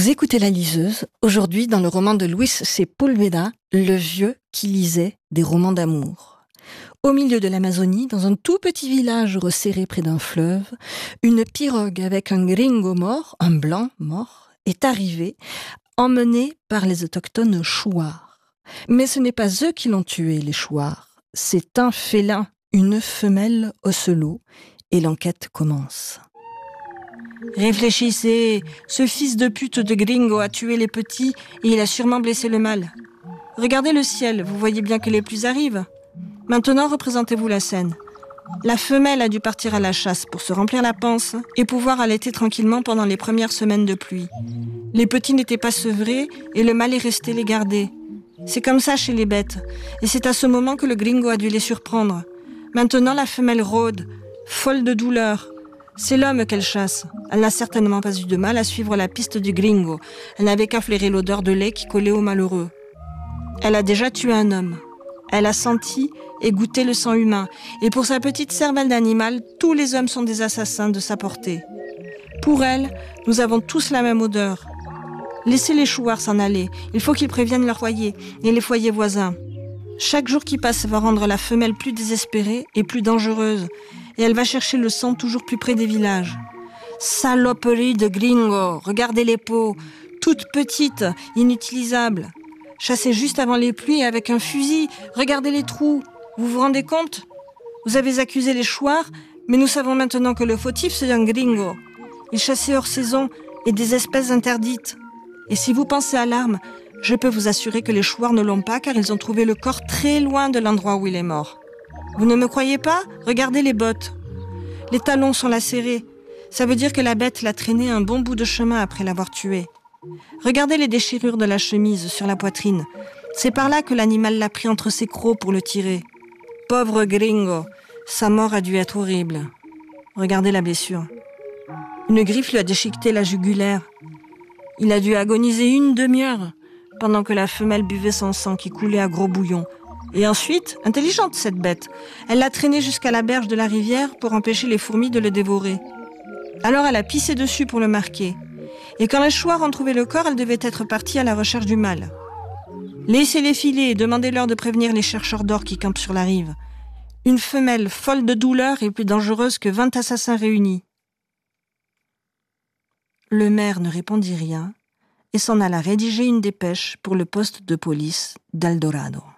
Vous écoutez La Liseuse, aujourd'hui dans le roman de Luis Sepúlveda, Le vieux qui lisait des romans d'amour. Au milieu de l'Amazonie, dans un tout petit village resserré près d'un fleuve, une pirogue avec un gringo mort, un blanc mort, est arrivée, emmenée par les autochtones chouards. Mais ce n'est pas eux qui l'ont tué, les chouards. C'est un félin, une femelle ocelot, et l'enquête commence. Réfléchissez, ce fils de pute de gringo a tué les petits et il a sûrement blessé le mâle. Regardez le ciel, vous voyez bien que les pluies arrivent. Maintenant, représentez-vous la scène. La femelle a dû partir à la chasse pour se remplir la panse et pouvoir allaiter tranquillement pendant les premières semaines de pluie. Les petits n'étaient pas sevrés et le mâle est resté les garder. C'est comme ça chez les bêtes. Et c'est à ce moment que le gringo a dû les surprendre. Maintenant, la femelle rôde, folle de douleur. C'est l'homme qu'elle chasse. Elle n'a certainement pas eu de mal à suivre la piste du gringo. Elle n'avait qu'à flairer l'odeur de lait qui collait au malheureux. Elle a déjà tué un homme. Elle a senti et goûté le sang humain. Et pour sa petite cervelle d'animal, tous les hommes sont des assassins de sa portée. Pour elle, nous avons tous la même odeur. Laissez les chouards s'en aller. Il faut qu'ils préviennent leur foyer et les foyers voisins. Chaque jour qui passe va rendre la femelle plus désespérée et plus dangereuse. Et elle va chercher le sang toujours plus près des villages. Saloperie de gringo, regardez les peaux, toutes petites, inutilisables. Chassées juste avant les pluies avec un fusil, regardez les trous. Vous vous rendez compte ? Vous avez accusé les chouards, mais nous savons maintenant que le fautif, c'est un gringo. Il chassait hors saison et des espèces interdites. Et si vous pensez à l'arme, je peux vous assurer que les chouards ne l'ont pas car ils ont trouvé le corps très loin de l'endroit où il est mort. Vous ne me croyez pas ? Regardez les bottes. Les talons sont lacérés. Ça veut dire que la bête l'a traîné un bon bout de chemin après l'avoir tué. Regardez les déchirures de la chemise sur la poitrine. C'est par là que l'animal l'a pris entre ses crocs pour le tirer. Pauvre gringo, sa mort a dû être horrible. Regardez la blessure. Une griffe lui a déchiqueté la jugulaire. Il a dû agoniser une demi-heure pendant que la femelle buvait son sang qui coulait à gros bouillons. Et ensuite, intelligente cette bête, elle l'a traîné jusqu'à la berge de la rivière pour empêcher les fourmis de le dévorer. Alors elle a pissé dessus pour le marquer. Et quand les chouards ont trouvé le corps, elle devait être partie à la recherche du mâle. Laissez-les filer et demandez-leur de prévenir les chercheurs d'or qui campent sur la rive. Une femelle folle de douleur est plus dangereuse que 20 assassins réunis. Le maire ne répondit rien et s'en alla rédiger une dépêche pour le poste de police d'Eldorado.